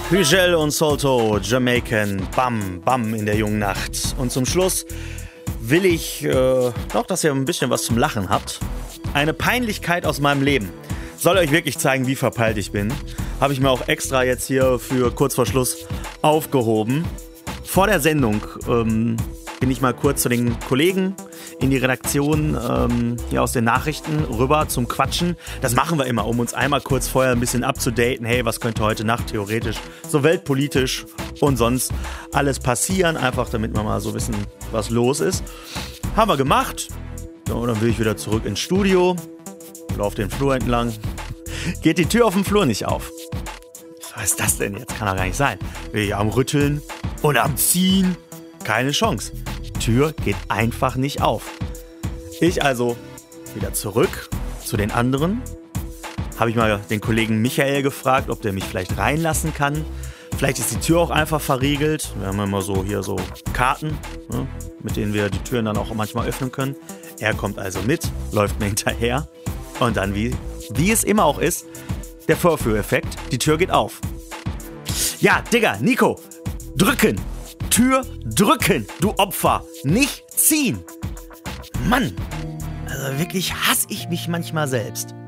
Hügel und Solto, Jamaican, bam, bam in der jungen Nacht. Und zum Schluss will ich noch, dass ihr ein bisschen was zum Lachen habt. Eine Peinlichkeit aus meinem Leben. Soll euch wirklich zeigen, wie verpeilt ich bin. Habe ich mir auch extra jetzt hier für kurz vor Schluss aufgehoben. Vor der Sendung bin ich mal kurz zu den Kollegen in die Redaktion hier aus den Nachrichten rüber zum Quatschen. Das machen wir immer, um uns einmal kurz vorher ein bisschen abzudaten. Hey, was könnte heute Nacht theoretisch so weltpolitisch und sonst alles passieren? Einfach damit wir mal so wissen, was los ist. Haben wir gemacht. So, dann will ich wieder zurück ins Studio. Lauf den Flur entlang. Geht die Tür auf dem Flur nicht auf. Was ist das denn jetzt? Kann doch gar nicht sein. Bin ich am Rütteln und am Ziehen. Keine Chance. Die Tür geht einfach nicht auf. Ich also wieder zurück zu den anderen. Habe ich mal den Kollegen Michael gefragt, ob der mich vielleicht reinlassen kann. Vielleicht ist die Tür auch einfach verriegelt. Wir haben immer so hier so Karten, ne, mit denen wir die Türen dann auch manchmal öffnen können. Er kommt also mit, läuft mir hinterher. Und dann, wie es immer auch ist, der Vorführeffekt, die Tür geht auf. Ja, Digga, Nico, drücken. Tür drücken, du Opfer. Nicht ziehen. Mann, also wirklich hasse ich mich manchmal selbst.